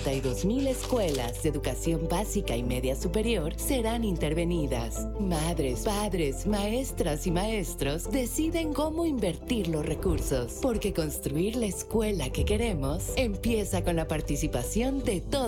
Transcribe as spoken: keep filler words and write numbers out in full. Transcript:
y dos mil escuelas de educación básica y media superior serán intervenidas. Madres, padres, maestras y maestros deciden cómo invertir los recursos, porque construir la escuela que queremos empieza con la participación de todos.